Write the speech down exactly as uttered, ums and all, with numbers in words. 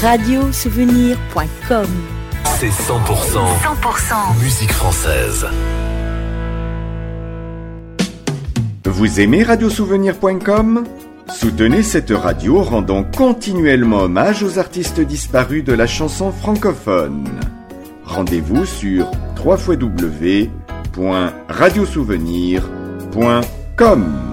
radio souvenir point com. C'est cent pour cent, cent pour cent musique française. Vous aimez radio souvenir point com ? Soutenez cette radio rendant continuellement hommage aux artistes disparus de la chanson francophone. Rendez-vous sur w w w point radio souvenir point com.